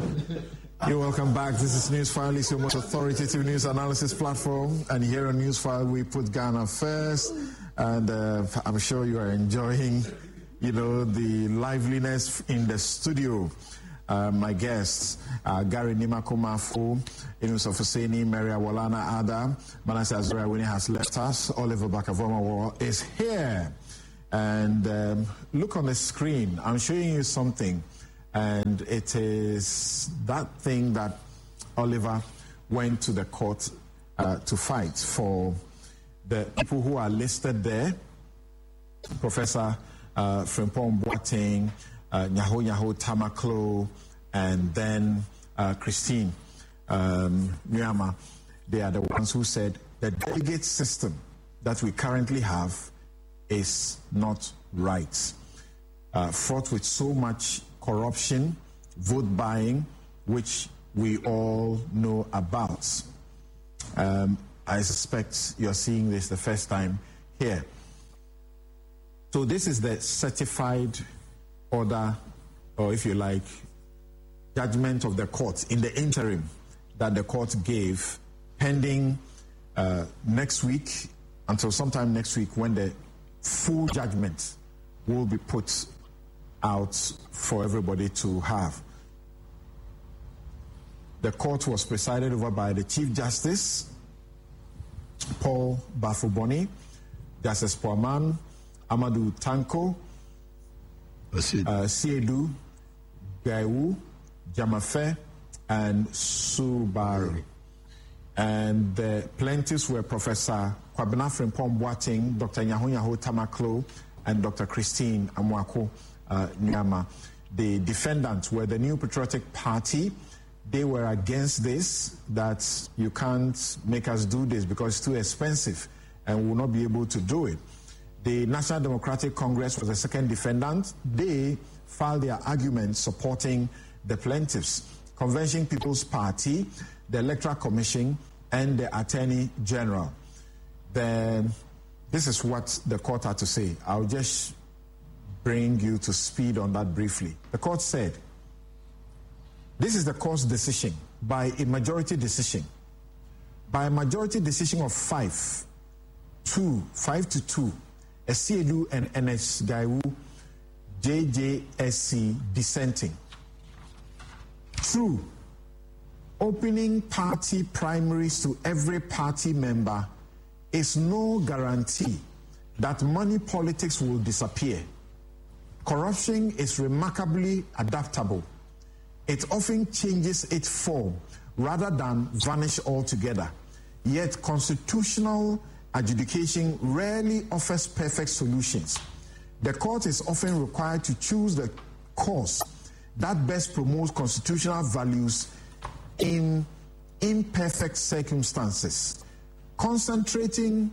You're welcome back. This is Newsfile, it's your most authoritative news analysis platform. And here on Newsfile, we put Ghana first. And I'm sure you are enjoying, the liveliness in the studio. My guests, Gary Nimakomafo, Inus Ofuseni, Mary Awolana Ada, Manasseh Azura Winnie has left us, Oliver Bakavoma is here. And look on the screen, I'm showing you something. And it is that thing that Oliver went to the court to fight for the people who are listed there. Professor Frimpong Boateng, Nyaho Tamaklo, and then Christine Nyama. They are the ones who said the delegate system that we currently have is not right. Fraught with so much corruption, vote buying, which we all know about. I suspect you're seeing this the first time here. So this is the certified order, or if you like, judgment of the court in the interim that the court gave pending next week, until sometime next week when the full judgment will be put out for everybody to have. The court was presided over by the Chief Justice, Paul Bafuboni, Justice Poaman, Amadou Tanko, Siedu, Gaiwu, Jamafe, and Subaru. And the plaintiffs were Professor Kwabena Frimpong Boateng, Dr. Nyaho Tamaklo, and Dr. Christine Amwako Nyama. The defendants were the New Patriotic Party. They were against this, that you can't make us do this because it's too expensive and we'll not be able to do it. The National Democratic Congress was the second defendant. They filed their argument supporting the plaintiffs. Convention People's Party, the Electoral Commission, and the Attorney General. This is what the court had to say. I'll just bring you to speed on that briefly. The court said, this is the court's decision by a majority decision. By a majority decision of 5 to 2, Esiedu and NH Gaiwu, JJSC dissenting. True, opening party primaries to every party member is no guarantee that money politics will disappear. Corruption is remarkably adaptable. It often changes its form rather than vanish altogether. Yet constitutional adjudication rarely offers perfect solutions. The court is often required to choose the course that best promotes constitutional values in imperfect circumstances. Concentrating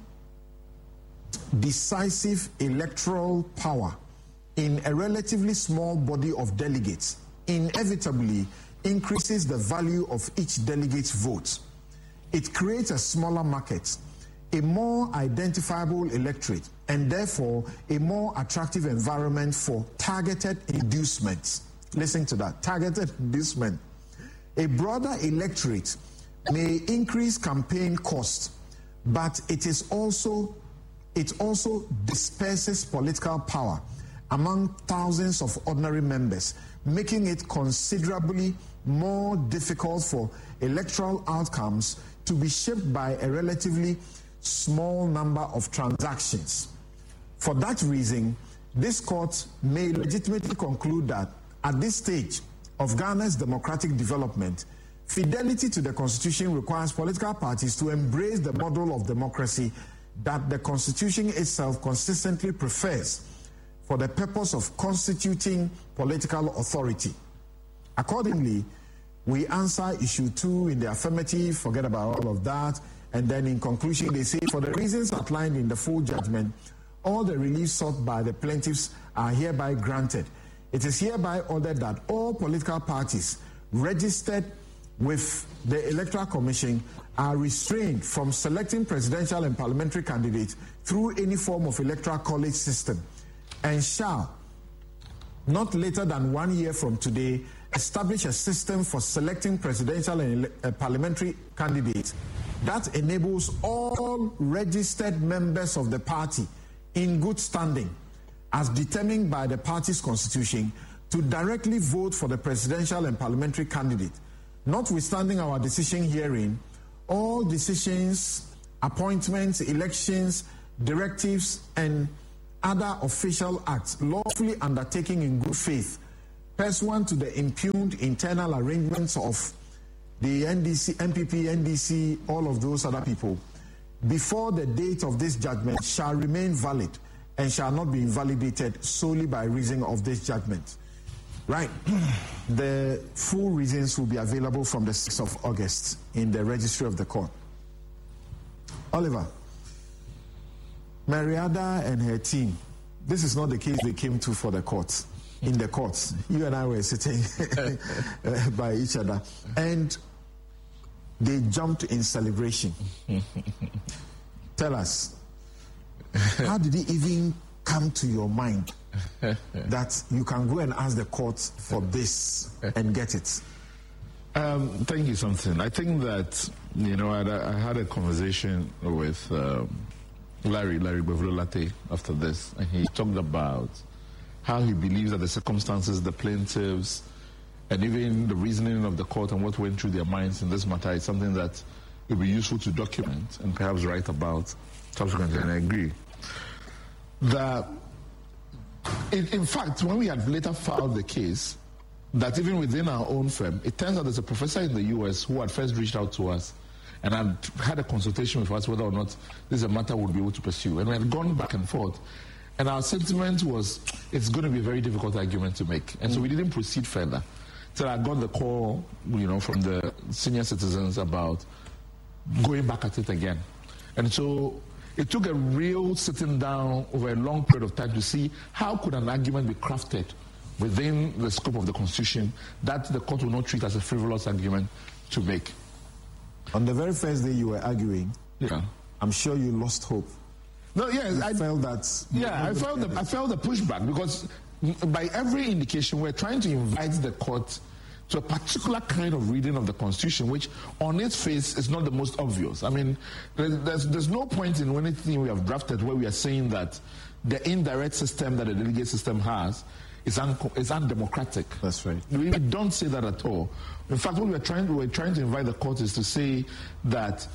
decisive electoral power in a relatively small body of delegates inevitably increases the value of each delegate's vote. It creates a smaller market, a more identifiable electorate, and therefore a more attractive environment for targeted inducements. Listen to that, targeted inducement. A broader electorate may increase campaign costs, but it also disperses political power among thousands of ordinary members, making it considerably more difficult for electoral outcomes to be shaped by a relatively small number of transactions. For that reason, this court may legitimately conclude that at this stage of Ghana's democratic development, fidelity to the Constitution requires political parties to embrace the model of democracy that the Constitution itself consistently prefers for the purpose of constituting political authority. Accordingly, we answer issue 2 in the affirmative, forget about all of that, and then in conclusion they say, for the reasons outlined in the full judgment, all the relief sought by the plaintiffs are hereby granted. It is hereby ordered that all political parties registered with the Electoral Commission are restrained from selecting presidential and parliamentary candidates through any form of electoral college system, and shall, not later than 1 year from today, establish a system for selecting presidential and parliamentary candidates that enables all registered members of the party in good standing, as determined by the party's constitution, to directly vote for the presidential and parliamentary candidate. Notwithstanding our decision herein, all decisions, appointments, elections, directives, and other official acts lawfully undertaken in good faith, pursuant to the impugned internal arrangements of the NDC, MPP, NDC, all of those other people, before the date of this judgment shall remain valid and shall not be invalidated solely by reason of this judgment. Right. The full reasons will be available from the 6th of August in the registry of the court. Oliver, Mariada and her team, this is not the case they came to for the courts. In the courts, you and I were sitting by each other, and they jumped in celebration. Tell us, how did it even come to your mind that you can go and ask the court for this and get it? Thank you, something. I think that, I had a conversation with Larry Bevolo-Latte after this, and he talked about how he believes that the circumstances, the plaintiffs, and even the reasoning of the court and what went through their minds in this matter is something that will be useful to document and perhaps write about subsequently. And I agree that, in fact, when we had later filed the case, that even within our own firm, it turns out there's a professor in the U.S. who had first reached out to us and had a consultation with us whether or not this is a matter we'll be able to pursue. And we had gone back and forth. And our sentiment was, it's going to be a very difficult argument to make. And so we didn't proceed further. So I got the call, from the senior citizens about going back at it again. And so it took a real sitting down over a long period of time to see how could an argument be crafted within the scope of the Constitution that the court will not treat as a frivolous argument to make. On the very first day you were arguing, I'm sure you lost hope. No, yes, I felt that. Yeah, I felt the pushback because by every indication we're trying to invite the court to a particular kind of reading of the Constitution, which on its face is not the most obvious. I mean, there's no point in anything we have drafted where we are saying that the indirect system that the delegate system has is undemocratic. That's right. We don't say that at all. In fact, what we're trying to invite the court is to say that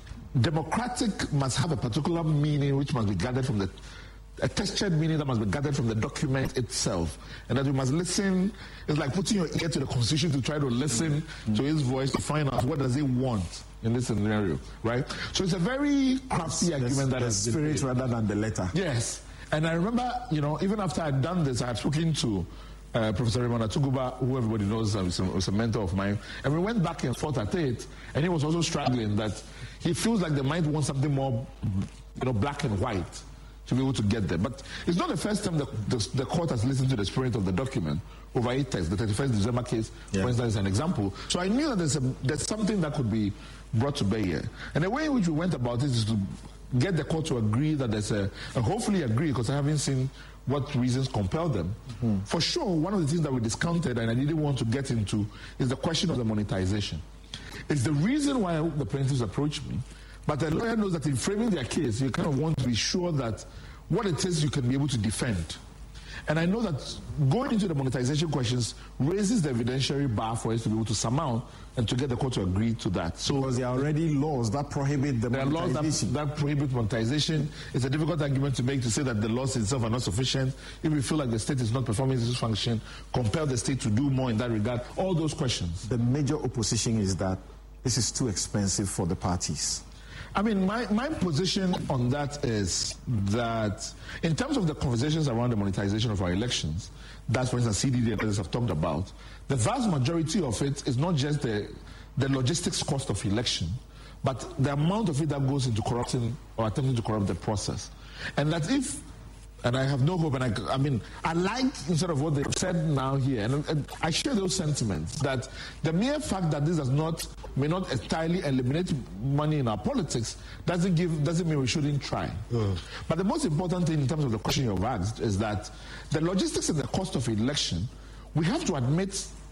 democratic must have a particular meaning which must be gathered from a textured meaning that must be gathered from the document itself. And that we must listen. It's like putting your ear to the Constitution to try to listen to his voice to find out what does he want in this scenario, right? So it's a very crafty argument that is the spirit rather than the letter. Yes. And I remember, even after I'd done this, I had spoken to Professor Raymond Atuguba, who everybody knows was a mentor of mine, and we went back and forth at it, and he was also struggling that he feels like they might want something more, black and white to be able to get there. But it's not the first time the court has listened to the spirit of the document over a text. The 31st December case, for instance, is an example. So I knew that there's something that could be brought to bear here. And the way in which we went about it is to get the court to agree that there's and hopefully agree, because I haven't seen what reasons compel them. For sure, one of the things that we discounted and I didn't want to get into is the question of the monetization. It's the reason why the plaintiffs approached me. But the lawyer knows that in framing their case, you kind of want to be sure that what it is you can be able to defend. And I know that going into the monetization questions raises the evidentiary bar for us to be able to surmount and to get the court to agree to that. So because there are already laws that prohibit the monetization. There are laws that prohibit monetization. It's a difficult argument to make to say that the laws itself are not sufficient. If we feel like the state is not performing its function, compel the state to do more in that regard. All those questions. The major opposition is that this is too expensive for the parties. I mean, my position on that is that in terms of the conversations around the monetization of our elections, that's, for instance, CDD and others have talked about, the vast majority of it is not just the logistics cost of election, but the amount of it that goes into corrupting or attempting to corrupt the process. And that if, and I have no hope, and I like instead of what they've said now here, and I share those sentiments, that the mere fact that this may not entirely eliminate money in our politics doesn't mean we shouldn't try. But the most important thing in terms of the question you've asked is that the logistics and the cost of election, we have to admit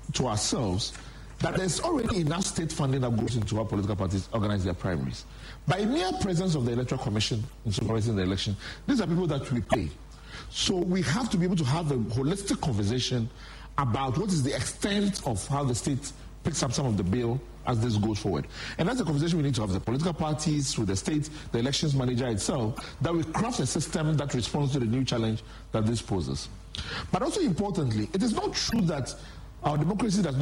to ourselves that there's already enough state funding that goes into how political parties organize their primaries. By mere presence of the Electoral Commission in supervising the election, these are people that we pay. So we have to be able to have a holistic conversation about what is the extent of how the state picks up some of the bill as this goes forward. And that's the conversation we need to have with the political parties, with the state, the elections manager itself, that we craft a system that responds to the new challenge that this poses. But also importantly, it is not true that our democracy does not